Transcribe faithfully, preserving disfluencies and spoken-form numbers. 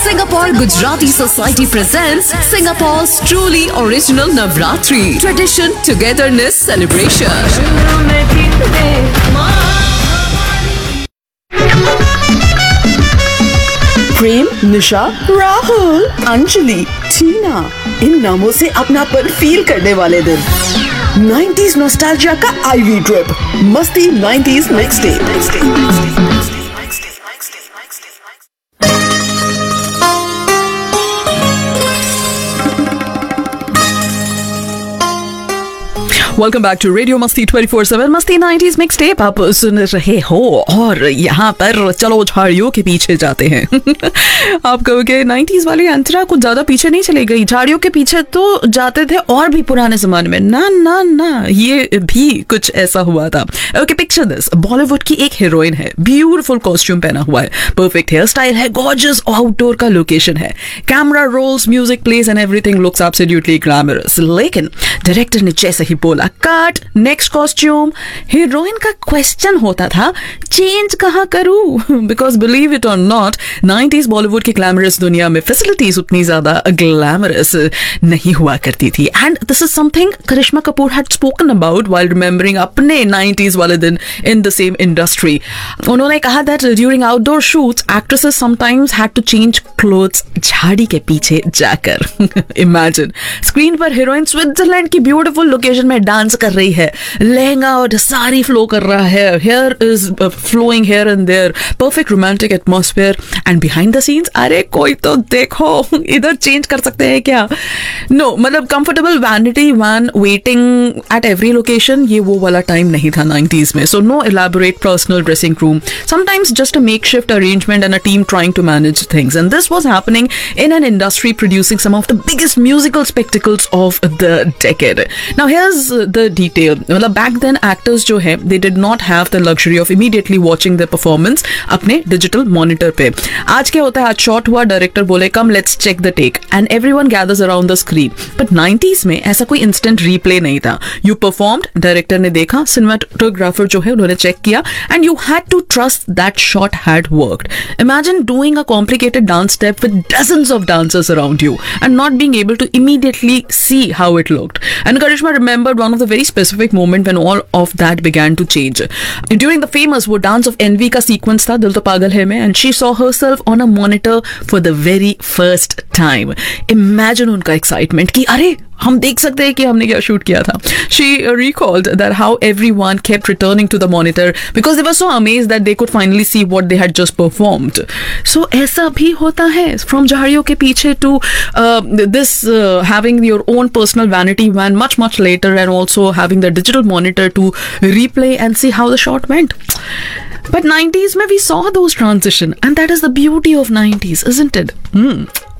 Singapore Gujarati Society presents Singapore's truly original Navratri tradition togetherness celebration. प्रेम, निशा, राहुल, अंजलि, टीना, इन नामों से अपनापन feel करने वाले दिन। नाइंटीज़ नॉस्टैल्जिया का आईवी ट्रिप, मस्ती nineties mixtape. Welcome back to radio मस्ती ट्वेंटी फोर सेवन मस्ती नाइंटीज़ मिक्सटेप आप सुन रहे हो और यहाँ पर चलो झाड़ियों के पीछे जाते हैं। आप कहोगे नाइंटीज़ वाली अंतरा कुछ ज्यादा पीछे नहीं चली गई, झाड़ियों के पीछे तो जाते थे और भी पुराने जमाने में। ना ना ना, ये भी कुछ ऐसा हुआ था। ओके, पिक्चर दिस, बॉलीवुड की एक हीरोइन है, ब्यूटीफुल कॉस्ट्यूम पहना हुआ है, परफेक्ट हेयर स्टाइल है, गॉर्जियस आउटडोर का लोकेशन है, camera roles, music plays and everything looks absolutely glamorous. लेकिन डायरेक्टर ने जैसे ही बोला कट, नेक्स्ट कॉस्ट्यूम, हीरोइन का क्वेश्चन होता था चेंज कहाँ करूं? बिकॉज बिलीव इट और नॉट, नाइंटीज़ बॉलीवुड की ग्लैमरस दुनिया में फैसिलिटीज उतनी ज्यादा ग्लैमरस नहीं हुआ करती थी। And this is something Karishma Kapoor had spoken about while remembering अपने नाइंटीज़ वाले दिन इन द सेम इंडस्ट्री। उन्होंने कहा that during outdoor shoots actresses sometimes had to change clothes झाड़ी के पीछे जाकर। इमेजिन, स्क्रीन पर हीरोइन स्विट्जरलैंड की ब्यूटीफुल लोकेशन में डांस कर रही है, लहंगा और साड़ी फ्लो कर रहा है, here is flowing hair and there, perfect romantic atmosphere and behind the scenes अरे कोई तो देखो, इधर चेंज कर सकते हैं क्या? नो no, मतलब comfortable vanity van waiting at every location, ये वो वाला टाइम नहीं था नाइंटीज़ में। So no elaborate personal dressing room, sometimes just a makeshift arrangement and a team trying to manage things, and this was happening in an industry producing some of the biggest musical spectacles of the decade. Now here's the detail, मतलब back then actors जो है they did not have the luxury of immediately watching the performance अपने digital monitor पे। आज क्या होता है, आज शॉट हुआ, डायरेक्टर बोले come let's check the take and everyone gathers around the screen. But nineties में ऐसा कोई इंस्टेंट रीप्ले नहीं था। यू परफॉर्म्ड, डायरेक्टर ने देखा, सिनेमेटोग्राफर जो है उन्होंने चेक किया and you had to trust that shot had worked. Imagine doing a complicated dance step with dozens of dancers around you and not being able to immediately see how it looked. And Karishma remembered one of the very specific moment when all of that began to change. During the famous वो dance of envy का sequence था दिल तो पागल है में, and she saw herself on a monitor for the very first time. Imagine उनका excitement कि अरे हम देख सकते हैं कि हमने क्या शूट किया था. She recalled that how everyone kept returning to the monitor because they were so amazed that they could finally see what they had just performed. So ऐसा भी होता है, from झाड़ियों के पीछे to uh, this uh, having your own personal vanity van much much later, and also having the digital monitor to replay and see how the shot went. But nineties में we saw those transition, and that is the beauty of nineties, isn't it? Hmm.